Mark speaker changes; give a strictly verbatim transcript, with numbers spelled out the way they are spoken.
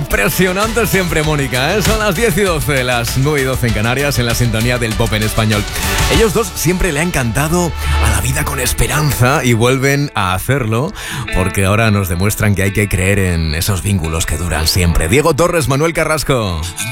Speaker 1: Impresionante siempre, Mónica, ¿eh? Son las diez y doce, las nueve y doce en Canarias, en la sintonía del pop en español. Ellos dos siempre le han cantado a la vida con esperanza y vuelven a hacerlo porque ahora nos demuestran que hay que creer en esos vínculos que duran siempre. Diego Torres, Manuel Carrasco.